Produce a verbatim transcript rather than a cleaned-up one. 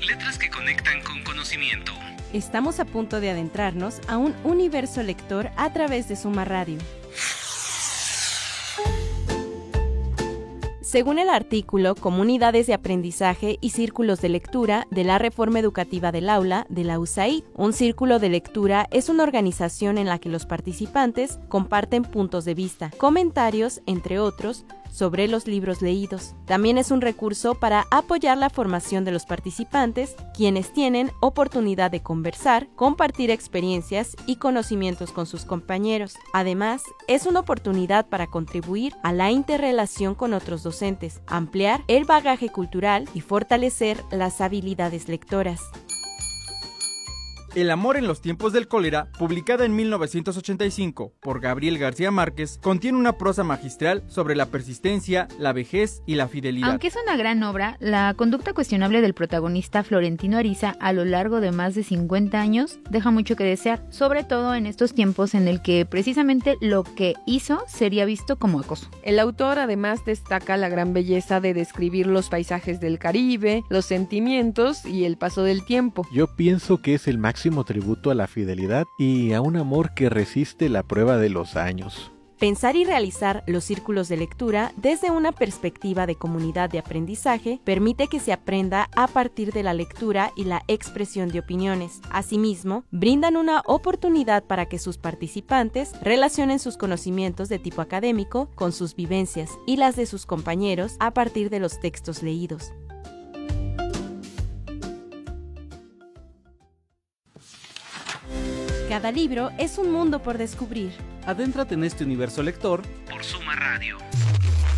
letras que conectan con conocimiento. Estamos a punto de adentrarnos a un universo lector a través de Suma Radio. Según el artículo Comunidades de Aprendizaje y Círculos de Lectura de la Reforma Educativa del Aula de la U S A I D, un círculo de lectura es una organización en la que los participantes comparten puntos de vista, comentarios, entre otros, sobre los libros leídos. También es un recurso para apoyar la formación de los participantes, quienes tienen oportunidad de conversar, compartir experiencias y conocimientos con sus compañeros. Además, es una oportunidad para contribuir a la interrelación con otros docentes, ampliar el bagaje cultural y fortalecer las habilidades lectoras. El amor en los tiempos del cólera, publicada en mil novecientos ochenta y cinco por Gabriel García Márquez, contiene una prosa magistral sobre la persistencia, la vejez y la fidelidad. Aunque es una gran obra, la conducta cuestionable del protagonista Florentino Ariza a lo largo de más de cincuenta años deja mucho que desear, sobre todo en estos tiempos en el que precisamente lo que hizo sería visto como acoso. El autor además destaca la gran belleza de describir los paisajes del Caribe, los sentimientos y el paso del tiempo. Yo pienso que es el máximo tributo a la fidelidad y a un amor que resiste la prueba de los años. Pensar y realizar los círculos de lectura desde una perspectiva de comunidad de aprendizaje permite que se aprenda a partir de la lectura y la expresión de opiniones. Asimismo, brindan una oportunidad para que sus participantes relacionen sus conocimientos de tipo académico con sus vivencias y las de sus compañeros a partir de los textos leídos. Cada libro es un mundo por descubrir. Adéntrate en este universo lector por Suma Radio.